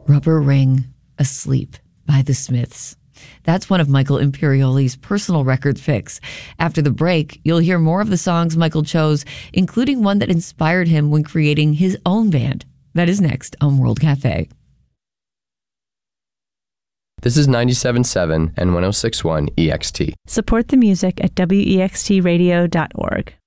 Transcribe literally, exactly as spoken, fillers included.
Rubber Ring Asleep by the Smiths. That's one of Michael Imperioli's personal record picks. After the break, you'll hear more of the songs Michael chose, including one that inspired him when creating his own band. That is next on World Cafe. This is ninety-seven point seven and one oh six point one E X T. Support the music at W E X T radio dot org.